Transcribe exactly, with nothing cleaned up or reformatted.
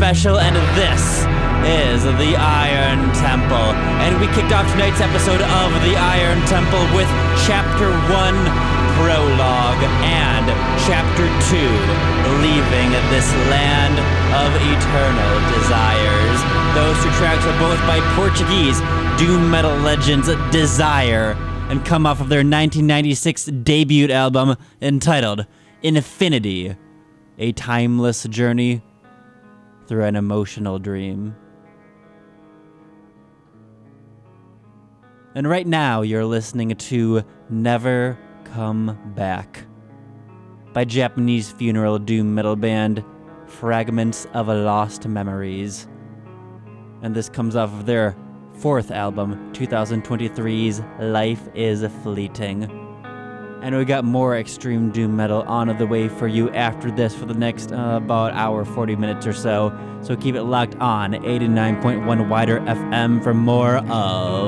special, and this is the Iron Temple. And we kicked off tonight's episode of the Iron Temple with Chapter one, Prologue, and Chapter two, Leaving This Land of Eternal Desires. Those two tracks are both by Portuguese doom metal legends Desire, and come off of their nineteen ninety-six debut album entitled Infinity, a timeless journey through an emotional dream. And right now you're listening to Never Come Back by Japanese funeral doom metal band Fragments of Lost Memories. And this comes off of their fourth album, twenty twenty-three's Life is Fleeting. And we got more extreme doom metal on the way for you after this for the next uh, about hour, forty minutes or so. So keep it locked on eighty-nine point one Wider F M for more of